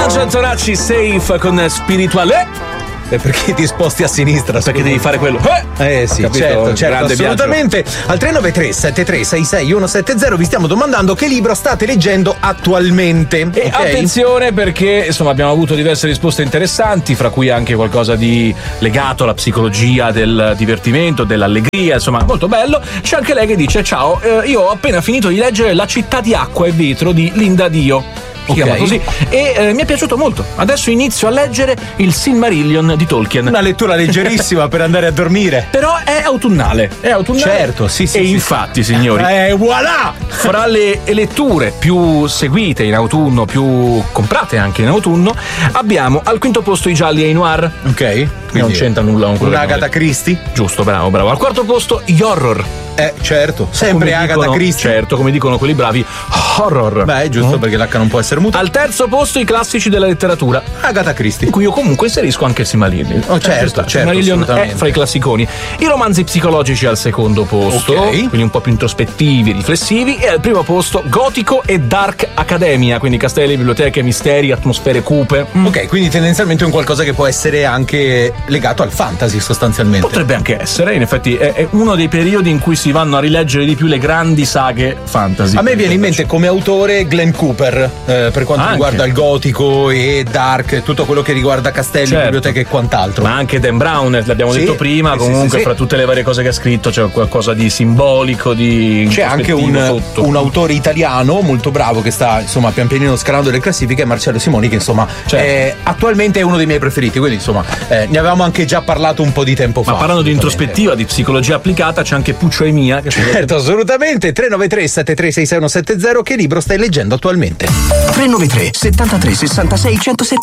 Biagio Antonacci, Safe con Spirituale. Perché ti sposti a sinistra? Perché devi fare quello. Sì, capito? certo, assolutamente. Al 393 7366 170 vi stiamo domandando che libro state leggendo attualmente. E attenzione, perché insomma abbiamo avuto diverse risposte interessanti, fra cui anche qualcosa di legato alla psicologia del divertimento, dell'allegria, insomma molto bello. C'è anche lei che dice: ciao, io ho appena finito di leggere La città di acqua e vetro di Linda Dio. Si chiama così, e mi è piaciuto molto. Adesso inizio a leggere il Silmarillion di Tolkien. Una lettura leggerissima per andare a dormire. Però è autunnale. Certo, sì. E infatti, signori, voilà! fra le letture più seguite in autunno, più comprate anche in autunno, abbiamo al quinto posto i gialli e i noir. Ok. Non c'entra nulla con quello. Una Agatha Christie? Giusto, bravo. Al quarto posto gli horror. Certo, sempre Agatha Christie. Certo, come dicono quelli bravi, horror. Beh, è giusto, perché l'H non può essere muta. Al terzo posto i classici della letteratura. Agatha Christie. In cui io comunque inserisco anche il Silmarillion. Certo. Silmarillion è fra i classiconi. I romanzi psicologici al secondo posto, quindi un po' più introspettivi, riflessivi. E al primo posto Gotico e Dark Academia, quindi castelli, biblioteche, misteri, atmosfere cupe. Ok, quindi tendenzialmente è un qualcosa che può essere anche legato al fantasy, sostanzialmente. Potrebbe anche essere, in effetti è uno dei periodi in cui si vanno a rileggere di più le grandi saghe fantasy. A me viene in mente come autore Glenn Cooper, per quanto riguarda il gotico e dark, tutto quello che riguarda castelli, biblioteche e quant'altro. Ma anche Dan Brown, l'abbiamo detto prima, comunque fra tutte le varie cose che ha scritto c'è qualcosa di simbolico, di c'è anche un autore italiano molto bravo che sta insomma pian pianino scalando le classifiche, Marcello Simoni, che insomma attualmente è uno dei miei preferiti, quindi insomma ne avevamo anche già parlato un po' di tempo fa. Ma parlando di introspettiva, di psicologia applicata, c'è anche Puccio e Mia. Certo, assolutamente. 393 7366 170. Che libro stai leggendo attualmente? 393 73 66 170.